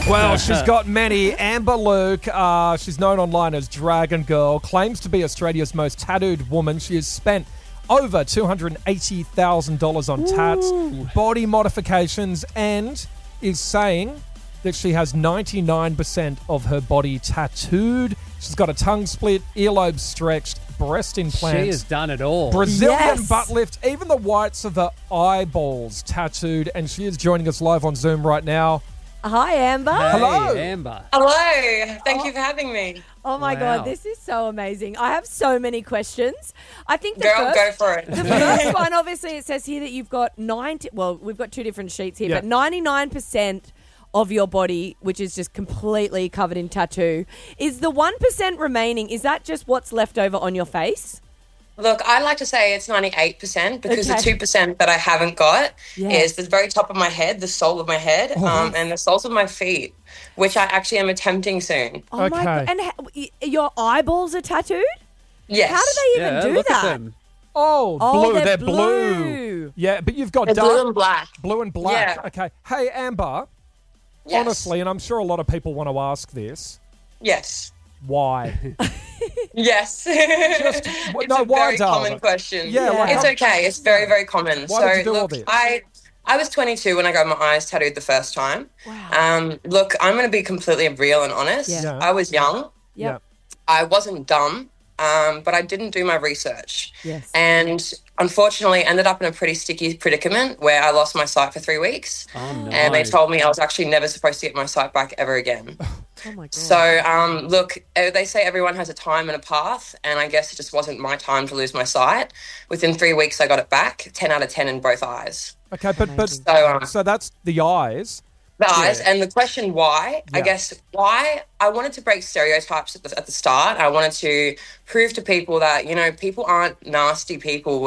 Well, she's got many. Amber Luke, she's known online as Dragon Girl, claims to be Australia's most tattooed woman. She has spent over $280,000 on tats, body modifications, and is saying that she has 99% of her body tattooed. She's got a tongue split, earlobe stretched, breast implants. She has done it all. Brazilian butt lift, even the whites of her eyeballs tattooed. And she is joining us live on Zoom right now. Hi, Amber. Hey, Hello. Amber. Hello. Thank you for having me. Oh, my Wow. God. This is so amazing. I have so many questions. I think the Girl, first... go for it. The first one, obviously, it says here that you've got 90... Well, we've got two different sheets here, Yeah. but 99% of your body, which is just completely covered in tattoo, is the 1% remaining, is that just what's left over on your face? Look, I like to say it's 98% because Okay. the 2% that I haven't got Yeah. is the very top of my head, the sole of my head, and the soles of my feet, which I actually am attempting soon. Oh, my Okay. God. And your eyeballs are tattooed? Yes. How do they even Yeah, do look that? at them. Oh, Oh, blue. they're They're blue. Yeah, but you've got They're dark, blue and black. blue and black. Yeah. Okay. Hey, Amber, Yes. honestly, and I'm sure a lot of people want to ask this, Yes. why? Yes. It's no, a why, very darling? common question. Yeah, like, It's okay. It's very, very common. Why so, did you do all look, this? I was 22 when I got my eyes tattooed the first time. Wow. Look, I'm going to be completely real and honest. Yeah. I was young. Yep. I wasn't dumb, but I didn't do my research. Yes. And unfortunately ended up in a pretty sticky predicament where I lost my sight for 3 weeks. Oh, no. And they told me I was actually never supposed to get my sight back ever again. Oh, my God. So, look, they say everyone has a time and a path, and I guess it just wasn't my time to lose my sight. Within 3 weeks, I got it back, 10 out of 10 in both eyes. Okay, but So, so that's the eyes. the eyes, and the question why, I Yeah. guess why, I wanted to break stereotypes at the start. I wanted to prove to people that, you know, people aren't nasty people